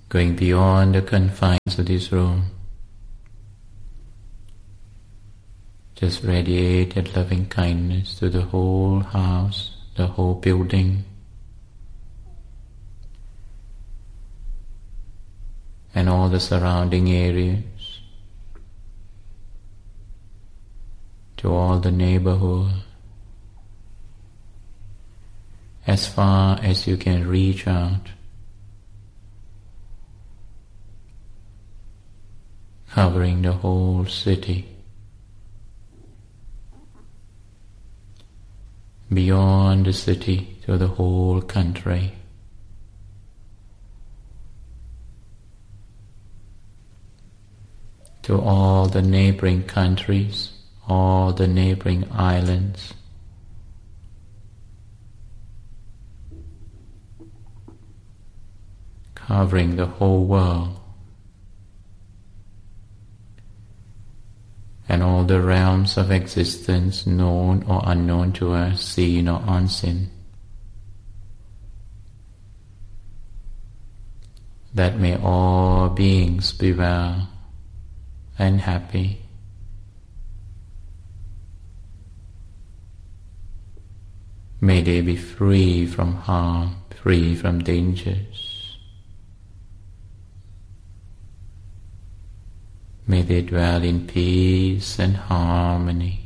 going beyond the confines of this room. Just radiate that loving kindness to the whole house, the whole building, and all the surrounding areas, to all the neighborhood, as far as you can reach out, covering the whole city, beyond the city to the whole country. To all the neighboring countries, all the neighboring islands, covering the whole world, and all the realms of existence known or unknown to us, seen or unseen, that may all beings be well and happy. May they be free from harm, free from dangers. May they dwell in peace and harmony.